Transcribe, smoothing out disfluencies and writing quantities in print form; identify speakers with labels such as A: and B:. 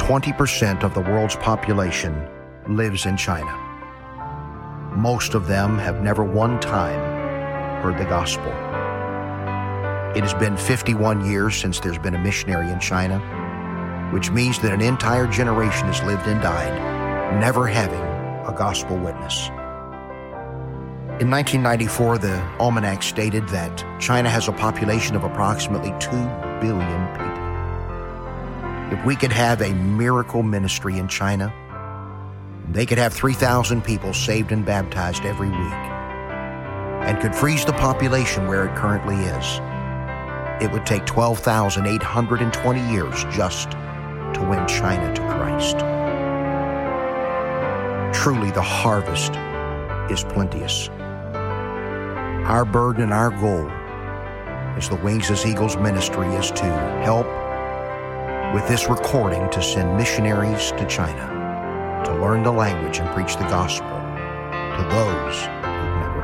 A: 20% of the world's population lives in China. Most of them have never one time heard the gospel. It has been 51 years since there's been a missionary in China, which means that an entire generation has lived and died never having a gospel witness. In 1994, the almanac stated that China has a population of approximately 2 billion people. If we could have a miracle ministry in China, they could have 3,000 people saved and baptized every week and could freeze the population where it currently is. It would take 12,820 years just to win China to Christ. Truly, the harvest is plenteous. Our burden and our goal as the Wings as Eagles ministry is to help with this recording to send missionaries to China to learn the language and preach the gospel to those